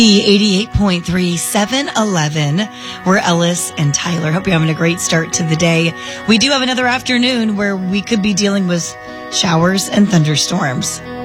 88.3 711. We're Ellis and Tyler. Hope you're having a great start to the day. We do have another afternoon where we could be dealing with showers and thunderstorms.